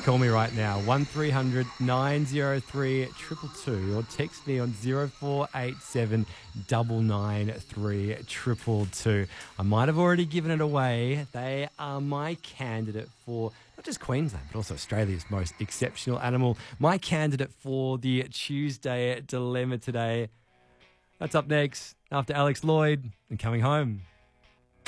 call me right now, 1300 903 222, or text me on 0487 993 222. I might have already given it away. They are my candidate for not just Queensland, but also Australia's most exceptional animal. My candidate for the Tuesday Dilemma today. That's up next after Alex Lloyd and Coming Home.